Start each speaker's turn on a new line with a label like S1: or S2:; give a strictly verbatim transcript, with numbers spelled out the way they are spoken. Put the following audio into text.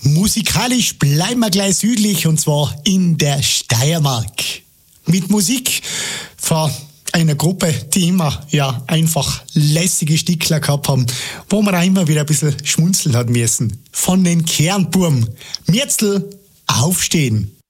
S1: Musikalisch bleiben wir gleich südlich und zwar in der Steiermark. Mit Musik von einer Gruppe, die immer ja einfach lässige Stickler gehabt haben, wo man auch immer wieder ein bisschen schmunzeln hat müssen. Von den Kernburm. Mürzel, aufstehen!